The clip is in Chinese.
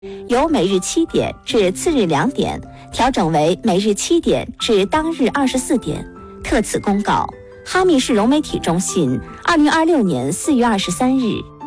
由每日7点至次日2点调整为每日7点至当日24点。特此公告，哈密市融媒体中心2026年4月23日。